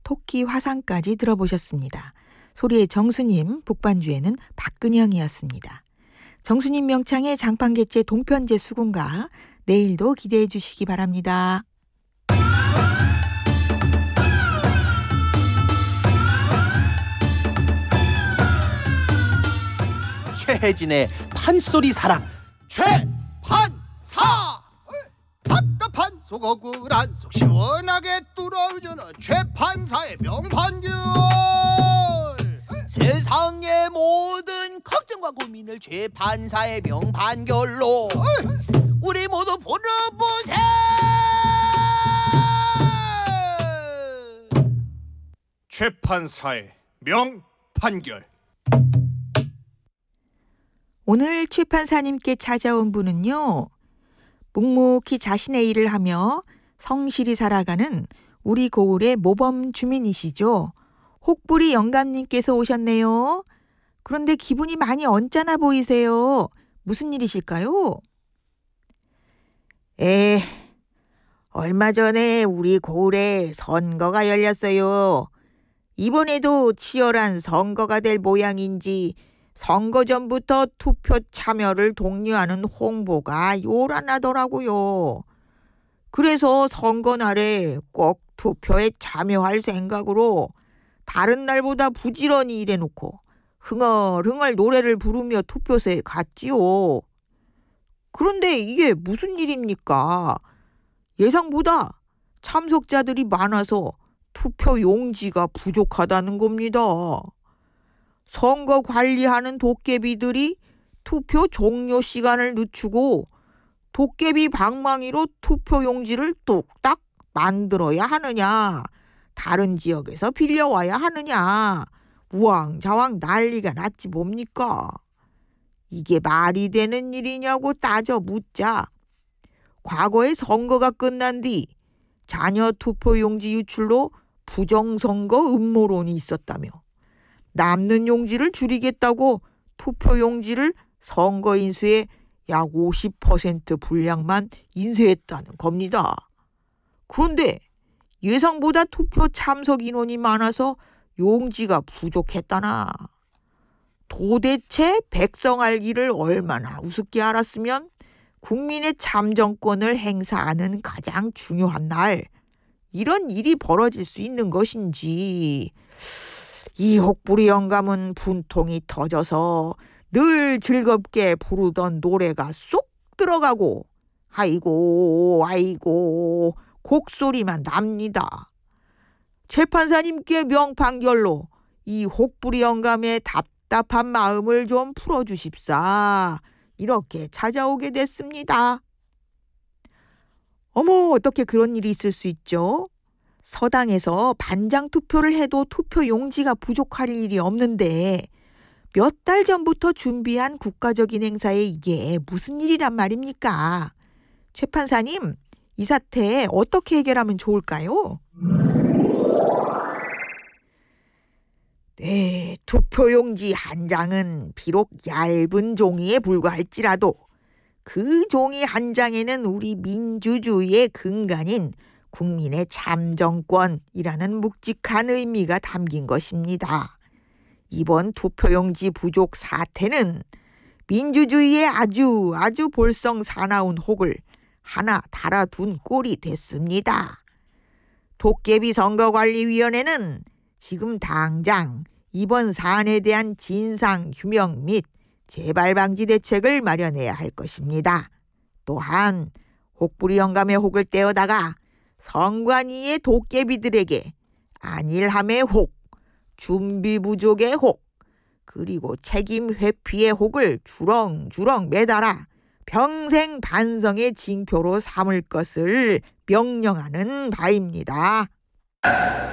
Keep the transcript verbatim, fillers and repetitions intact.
토끼 화상까지 들어보셨습니다. 소리의 정수님, 북반주에는 박근영이었습니다. 정수님 명창의 장판개체 동편제 수군가, 내일도 기대해 주시기 바랍니다. 최혜진의 판소리 사랑. 최판사! 답답한 속 억울한 속 시원하게 뚫어주는 최판사의 명판결. 세상의 모든 걱정과 고민을 최판사의 명판결로 우리 모두 풀어보세. 최판사의 명판결. 오늘 최판사님께 찾아온 분은요, 묵묵히 자신의 일을 하며 성실히 살아가는 우리 고을의 모범 주민이시죠. 혹부리 영감님께서 오셨네요. 그런데 기분이 많이 언짢아 보이세요. 무슨 일이실까요? 에, 얼마 전에 우리 고을에 선거가 열렸어요. 이번에도 치열한 선거가 될 모양인지 선거 전부터 투표 참여를 독려하는 홍보가 요란하더라고요. 그래서 선거 날에 꼭 투표에 참여할 생각으로 다른 날보다 부지런히 일해놓고 흥얼흥얼 노래를 부르며 투표소에 갔지요. 그런데 이게 무슨 일입니까? 예상보다 참석자들이 많아서 투표 용지가 부족하다는 겁니다. 선거 관리하는 도깨비들이 투표 종료 시간을 늦추고 도깨비 방망이로 투표 용지를 뚝딱 만들어야 하느냐, 다른 지역에서 빌려와야 하느냐, 우왕좌왕 난리가 났지 뭡니까? 이게 말이 되는 일이냐고 따져 묻자 과거에 선거가 끝난 뒤 자녀 투표용지 유출로 부정선거 음모론이 있었다며 남는 용지를 줄이겠다고 투표용지를 선거인수의 약 오십 퍼센트 분량만 인쇄했다는 겁니다. 그런데 예상보다 투표 참석 인원이 많아서 용지가 부족했다나. 도대체 백성할 일을 얼마나 우습게 알았으면 국민의 참정권을 행사하는 가장 중요한 날 이런 일이 벌어질 수 있는 것인지. 이 혹부리 영감은 분통이 터져서 늘 즐겁게 부르던 노래가 쏙 들어가고 아이고 아이고 곡소리만 납니다. 최판사님께 명판결로 이 혹부리 영감의 답답한 마음을 좀 풀어주십사. 이렇게 찾아오게 됐습니다. 어머, 어떻게 그런 일이 있을 수 있죠? 서당에서 반장 투표를 해도 투표 용지가 부족할 일이 없는데 몇 달 전부터 준비한 국가적인 행사에 이게 무슨 일이란 말입니까? 최 판사님, 이 사태 어떻게 해결하면 좋을까요? 네, 투표용지 한 장은 비록 얇은 종이에 불과할지라도 그 종이 한 장에는 우리 민주주의의 근간인 국민의 참정권이라는 묵직한 의미가 담긴 것입니다. 이번 투표용지 부족 사태는 민주주의의 아주 아주 볼썽 사나운 혹을 하나 달아둔 꼴이 됐습니다. 도깨비 선거관리위원회는 지금 당장 이번 사안에 대한 진상 규명 및 재발 방지 대책을 마련해야 할 것입니다. 또한 혹부리 영감의 혹을 떼어다가 선관위의 도깨비들에게 안일함의 혹, 준비 부족의 혹, 그리고 책임 회피의 혹을 주렁주렁 매달아 평생 반성의 징표로 삼을 것을 명령하는 바입니다.